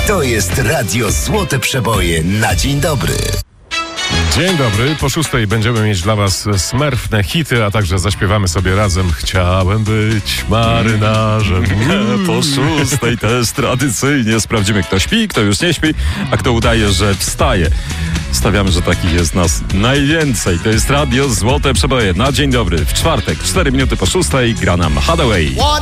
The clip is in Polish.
To jest Radio Złote Przeboje na dzień dobry. Dzień dobry, po 6:00 będziemy mieć dla was smerfne hity, a także zaśpiewamy sobie razem Chciałem być marynarzem. Po 6:00 też tradycyjnie sprawdzimy, kto śpi, kto już nie śpi, a kto udaje, że wstaje. Stawiamy, że takich jest nas najwięcej. To jest Radio Złote Przeboje na dzień dobry. W czwartek, 4 minuty po 6:00 gra nam Hathaway.